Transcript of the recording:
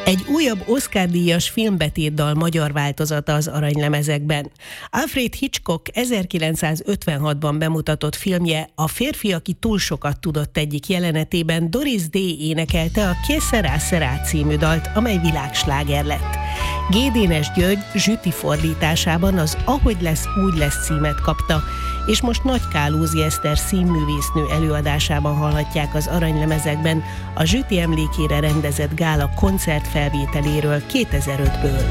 Egy újabb Oscar-díjas filmbetétdal magyar változata az aranylemezekben. Alfred Hitchcock 1956-ban bemutatott filmje A férfi, aki túl sokat tudott egyik jelenetében Doris Day énekelte a Que sera sera című dalt, amely világsláger lett. G. Dénes György Zsüti fordításában az Ahogy lesz, úgy lesz címet kapta, és most Nagy Kálózi Eszter színművésznő előadásában hallhatják az aranylemezekben a Zsüti emlékére rendezett gála koncertfelvételéről 2005-ből.